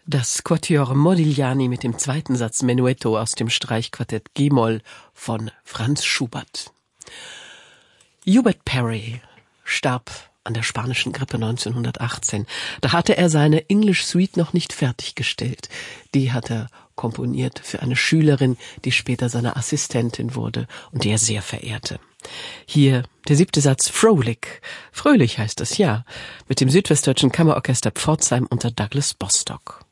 Das Quatuor Modigliani mit dem zweiten Satz Menuetto aus dem Streichquartett G-Moll von Franz Schubert. Hubert Parry starb an der spanischen Grippe 1918. Da hatte er seine English Suite noch nicht fertiggestellt. Die hat er komponiert für eine Schülerin, die später seine Assistentin wurde und die er sehr verehrte. Hier der 7. Satz Fröhlich. Fröhlich heißt es, ja, mit dem Südwestdeutschen Kammerorchester Pforzheim unter Douglas Bostock.